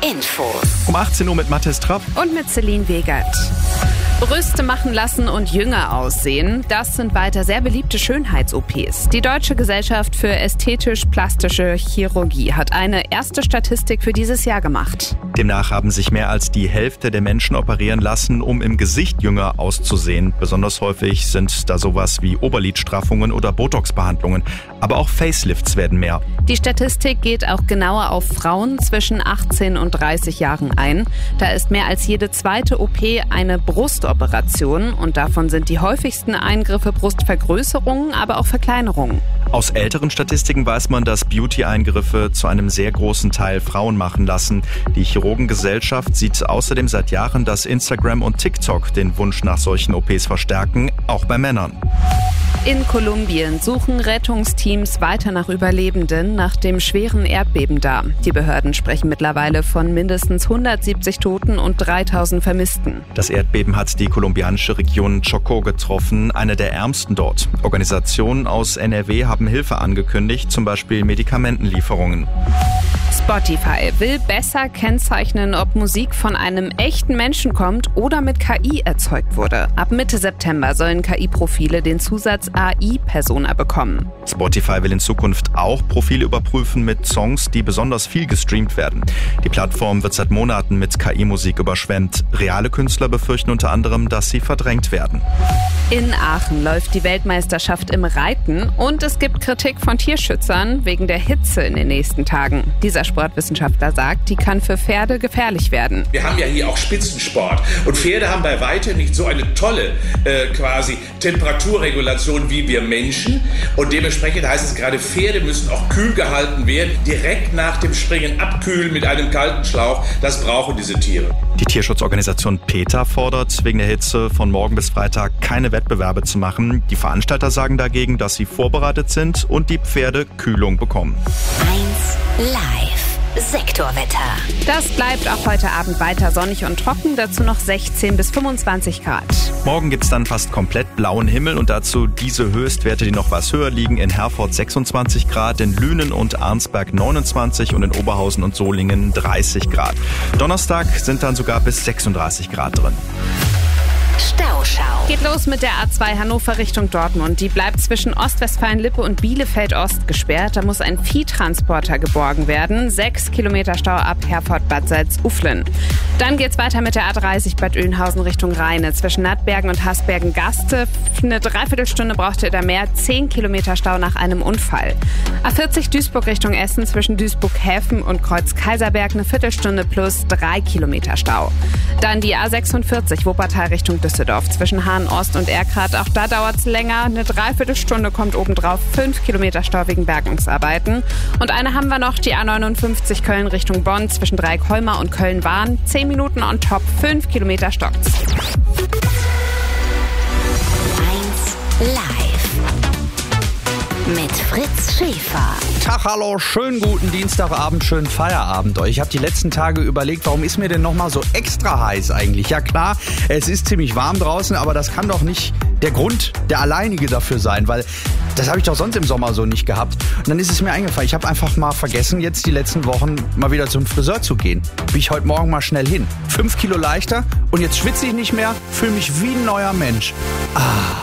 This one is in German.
Infos. Um 18 Uhr mit Mathis Trapp. Und mit Celine Wegert. Brüste machen lassen und jünger aussehen, das sind weiter sehr beliebte Schönheits-OPs. Die Deutsche Gesellschaft für ästhetisch-plastische Chirurgie hat eine erste Statistik für dieses Jahr gemacht. Demnach haben sich mehr als die Hälfte der Menschen operieren lassen, um im Gesicht jünger auszusehen. Besonders häufig sind da sowas wie Oberlidstraffungen oder Botox-Behandlungen. Aber auch Facelifts werden mehr. Die Statistik geht auch genauer auf Frauen zwischen 18 und 30 Jahren ein. Da ist mehr als jede zweite OP eine Brustoperation und davon sind die häufigsten Eingriffe Brustvergrößerungen, aber auch Verkleinerungen. Aus älteren Statistiken weiß man, dass Beauty-Eingriffe zu einem sehr großen Teil Frauen machen lassen. Die Chirurgengesellschaft sieht außerdem seit Jahren, dass Instagram und TikTok den Wunsch nach solchen OPs verstärken, auch bei Männern. In Kolumbien suchen Rettungsteams weiter nach Überlebenden nach dem schweren Erdbeben da. Die Behörden sprechen mittlerweile von mindestens 170 Toten und 3000 Vermissten. Das Erdbeben hat die kolumbianische Region Chocó getroffen, eine der ärmsten dort. Organisationen aus NRW haben Hilfe angekündigt, zum Beispiel Medikamentenlieferungen. Spotify will besser kennzeichnen, ob Musik von einem echten Menschen kommt oder mit KI erzeugt wurde. Ab Mitte September sollen KI-Profile den Zusatz AI-Persona bekommen. Spotify will in Zukunft auch Profile überprüfen mit Songs, die besonders viel gestreamt werden. Die Plattform wird seit Monaten mit KI-Musik überschwemmt. Reale Künstler befürchten unter anderem, dass sie verdrängt werden. In Aachen läuft die Weltmeisterschaft im Reiten und es gibt Kritik von Tierschützern wegen der Hitze in den nächsten Tagen. Dieser Sportwissenschaftler sagt, die kann für Pferde gefährlich werden. Wir haben ja hier auch Spitzensport und Pferde haben bei weitem nicht so eine tolle Temperaturregulation wie wir Menschen und dementsprechend heißt es gerade, Pferde müssen auch kühl gehalten werden, direkt nach dem Springen abkühlen mit einem kalten Schlauch, das brauchen diese Tiere. Die Tierschutzorganisation PETA fordert wegen der Hitze von morgen bis Freitag keine Wettbewerbe zu machen. Die Veranstalter sagen dagegen, dass sie vorbereitet sind und die Pferde Kühlung bekommen. 1 Live Sektorwetter. Das bleibt auch heute Abend weiter sonnig und trocken, dazu noch 16 bis 25 Grad. Morgen gibt's dann fast komplett blauen Himmel und dazu diese Höchstwerte, die noch was höher liegen. In Herford 26 Grad, in Lünen und Arnsberg 29 und in Oberhausen und Solingen 30 Grad. Donnerstag sind dann sogar bis 36 Grad drin. Stauschau. Geht los mit der A2 Hannover Richtung Dortmund. Die bleibt zwischen Ostwestfalen-Lippe und Bielefeld-Ost gesperrt. Da muss ein Viehtransporter geborgen werden. 6 Kilometer Stau ab Herford-Bad Salzuflen. Dann geht's weiter mit der A30 Bad Oeynhausen Richtung Rheine. Zwischen Nattbergen und Hasbergen-Gaste. Eine Dreiviertelstunde braucht ihr da mehr. 10 Kilometer Stau nach einem Unfall. A40 Duisburg Richtung Essen. Zwischen Duisburg-Häfen und Kreuz-Kaiserberg eine Viertelstunde plus 3 Kilometer Stau. Dann die A46 Wuppertal Richtung Düsseldorf zwischen Hahn-Ost und Erkrath. Auch da dauert's länger. Eine Dreiviertelstunde kommt obendrauf. 5 Kilometer Stau wegen Bergungsarbeiten. Und eine haben wir noch, die A59 Köln Richtung Bonn zwischen Dreieck-Holmer und Köln-Wahn. 10 Minuten on top, 5 Kilometer stockt's. 1 Live mit Fritz Schäfer. Tag, hallo, schönen guten Dienstagabend, schönen Feierabend euch. Ich habe die letzten Tage überlegt, warum ist mir denn nochmal so extra heiß eigentlich? Ja klar, es ist ziemlich warm draußen, aber das kann doch nicht der Grund, der alleinige dafür sein, weil das habe ich doch sonst im Sommer so nicht gehabt. Und dann ist es mir eingefallen, ich habe einfach mal vergessen, jetzt die letzten Wochen mal wieder zum Friseur zu gehen. Bin ich heute Morgen mal schnell hin. 5 Kilo leichter und jetzt schwitze ich nicht mehr, fühle mich wie ein neuer Mensch.